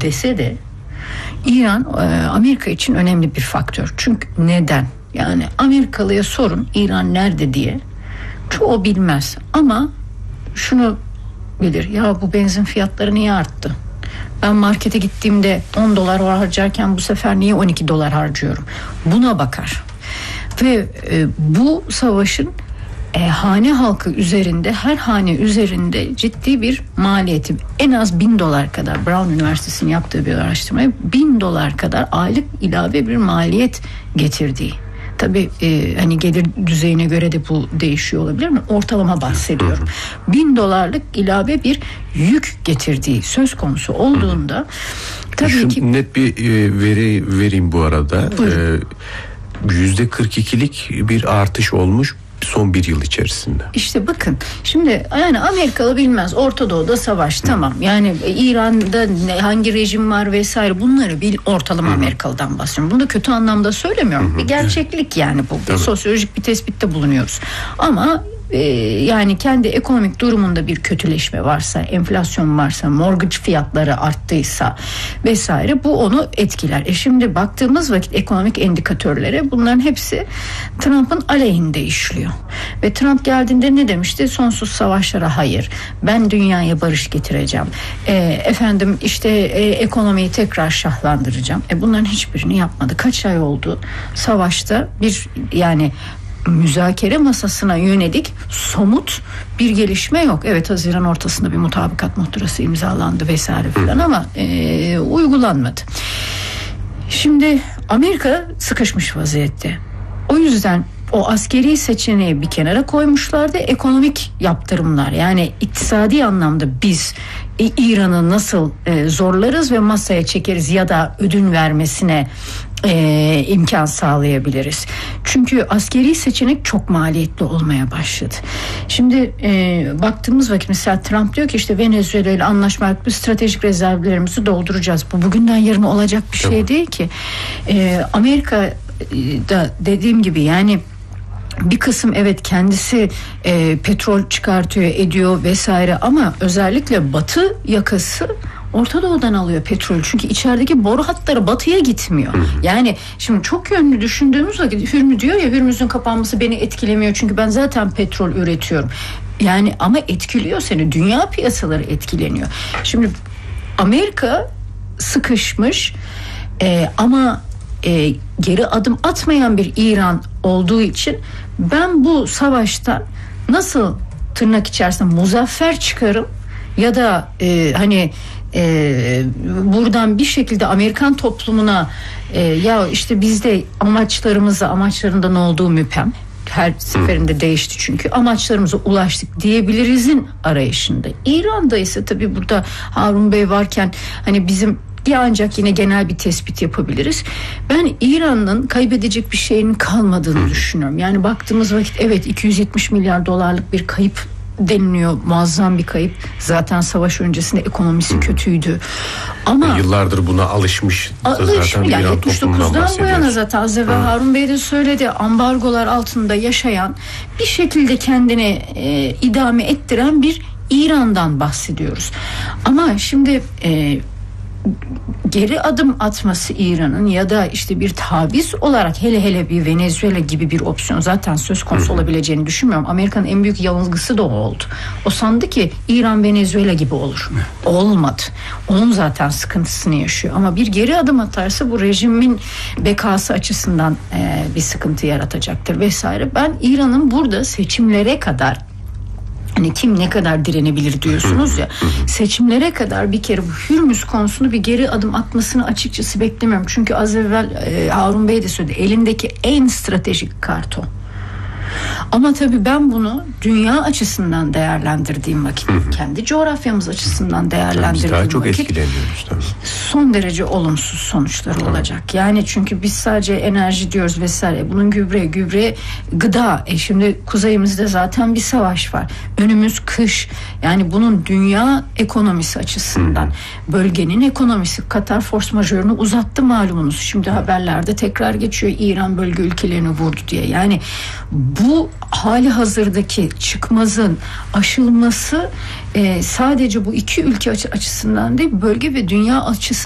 dese de İran Amerika için önemli bir faktör. Çünkü neden? Yani Amerikalıya sorun İran nerede diye. Çoğu bilmez ama şunu bilir. Ya bu benzin fiyatları niye arttı? Ben markete gittiğimde $10 harcarken bu sefer niye $12 harcıyorum? Buna bakar. Ve bu savaşın hane halkı üzerinde, her hane üzerinde ciddi bir maliyeti, en az $1000 kadar, Brown Üniversitesi'nin yaptığı bir araştırmaya $1000 kadar aylık ilave bir maliyet getirdiği. Tabii hani gelir düzeyine göre de bu değişiyor olabilir mi? Ortalama bahsediyorum. $1000 ilave bir yük getirdiği söz konusu olduğunda tabii ki net bir veri vereyim bu arada. %42'lik bir artış olmuş son bir yıl içerisinde. İşte bakın şimdi yani Amerikalı bilmez, Orta Doğu'da savaş tamam, yani İran'da hangi rejim var vesaire, bunları bil, ortalama Amerikalı'dan bahsediyorum. Bunu da kötü anlamda söylemiyorum. Bir gerçeklik yani bu. Bir sosyolojik bir tespitte bulunuyoruz. Ama yani kendi ekonomik durumunda bir kötüleşme varsa, enflasyon varsa, mortgage fiyatları arttıysa vesaire, bu onu etkiler. Şimdi baktığımız vakit ekonomik indikatörlere, bunların hepsi Trump'ın aleyhinde işliyor. Ve Trump geldiğinde ne demişti? Sonsuz savaşlara hayır. Ben dünyaya barış getireceğim. Efendim işte ekonomiyi tekrar şahlandıracağım. Bunların hiçbirini yapmadı. Kaç ay oldu? Savaşta bir yani müzakere masasına yönelik somut bir gelişme yok. Evet, Haziran ortasında bir mutabakat muhtırası imzalandı vesaire filan ama uygulanmadı. Şimdi Amerika sıkışmış vaziyette. O yüzden o askeri seçeneği bir kenara koymuşlardı. Ekonomik yaptırımlar, yani iktisadi anlamda biz İran'ı nasıl zorlarız ve masaya çekeriz ya da ödün vermesine imkan sağlayabiliriz. Çünkü askeri seçenek çok maliyetli olmaya başladı. Şimdi baktığımız vakit mesela Trump diyor ki işte Venezuela ile anlaşma yapıp stratejik rezervlerimizi dolduracağız. Bu bugünden yarına olacak bir şey değil ki. Amerika'da dediğim gibi yani bir kısım evet kendisi petrol çıkartıyor, ediyor vesaire ama özellikle Batı yakası Orta Doğu'dan alıyor petrol. Çünkü içerideki boru hatları batıya gitmiyor. Yani şimdi çok yönlü düşündüğümüz vakit Hürmüz diyor ya, Hürmüz'ün kapanması beni etkilemiyor çünkü ben zaten petrol üretiyorum. Yani ama etkiliyor seni. Dünya piyasaları etkileniyor. Şimdi Amerika sıkışmış ama geri adım atmayan bir İran olduğu için ben bu savaştan nasıl tırnak içerisinde muzaffer çıkarım ya da hani buradan bir şekilde Amerikan toplumuna ya işte biz de amaçlarında ne olduğu müphem, her seferinde değişti çünkü amaçlarımıza ulaştık diyebilirizin arayışında. İran'da ise tabii burada Harun Bey varken hani bizim ancak yine genel bir tespit yapabiliriz. Ben İran'ın kaybedecek bir şeyin kalmadığını düşünüyorum. Yani baktığımız vakit evet $270 milyar bir kayıp deniliyor, muazzam bir kayıp. Zaten savaş öncesinde ekonomisi kötüydü. Ama yıllardır buna alışmış zaten yani İran toplumundan 79'dan bu yana bahsediyoruz. zaten az evvel Harun Bey de söyledi, ambargolar altında yaşayan, bir şekilde kendini idame ettiren bir İran'dan bahsediyoruz. Ama şimdi geri adım atması İran'ın ya da işte bir taviz olarak hele bir Venezuela gibi bir opsiyon zaten söz konusu olabileceğini düşünmüyorum. Amerika'nın en büyük yanılgısı da o oldu. O sandı ki İran Venezuela gibi olur. Olmadı. Onun zaten sıkıntısını yaşıyor. Ama bir geri adım atarsa bu rejimin bekası açısından bir sıkıntı yaratacaktır vesaire. Ben İran'ın burada seçimlere kadar, hani kim ne kadar direnebilir diyorsunuz ya, seçimlere kadar bir kere bu Hürmüz konusunu bir geri adım atmasını açıkçası beklemiyorum. Çünkü az evvel Harun Bey de söyledi, elindeki en stratejik kart o. Ama tabii ben bunu dünya açısından değerlendirdiğim vakit, kendi coğrafyamız açısından değerlendirdiğim daha çok vakit etkileniyoruz tabii. Son derece olumsuz sonuçları olacak. Yani çünkü biz sadece enerji diyoruz vesaire. Bunun gübre, gıda. Şimdi kuzeyimizde zaten bir savaş var. Önümüz kış. Yani bunun dünya ekonomisi açısından, bölgenin ekonomisi, Katar force majörünü uzattı malumunuz. Şimdi haberlerde tekrar geçiyor, İran bölge ülkelerini vurdu diye. Yani bu hali hazırdaki çıkmazın aşılması sadece bu iki ülke açısından değil, bölge ve dünya açısından